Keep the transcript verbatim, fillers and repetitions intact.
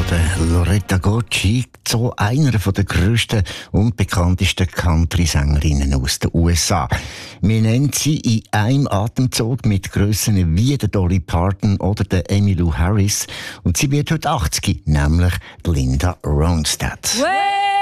von der Loretta Gocci, so einer der grössten und bekanntesten Country-Sängerinnen aus den U S A. Wir nennen sie in einem Atemzug mit Grössen wie der Dolly Parton oder der Emmylou Harris. Und sie wird heute achtzig, nämlich Linda Ronstadt.